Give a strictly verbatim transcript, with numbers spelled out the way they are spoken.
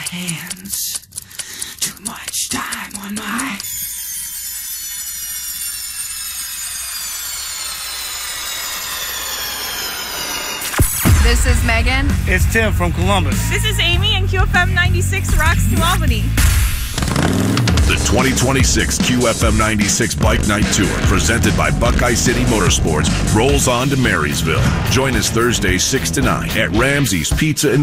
hands. Too much time on my... This is Megan. It's Tim from Columbus. This is Amy, and Q F M ninety-six rocks New Albany. The twenty twenty-six Q F M ninety-six Bike Night Tour, presented by Buckeye City Motorsports, rolls on to Marysville. Join us Thursday, six to nine at Ramsey's Pizza and